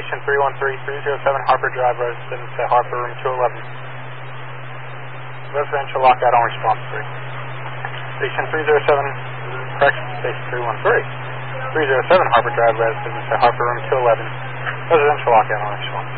Station 313-307 Harper Drive, residence at Harper, room 211. Residential lockout on response 3. Station 307, correction, Station 313. 307 Harper Drive, residence at Harper, room 211. Residential lockout on response.